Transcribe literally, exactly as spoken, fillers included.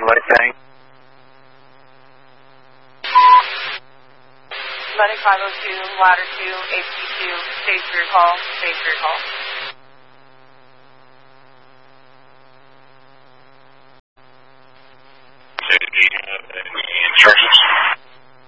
Light Tank. Atlantic five oh two, ladder two, H P two, stage for your call, stage for your call. Instructions.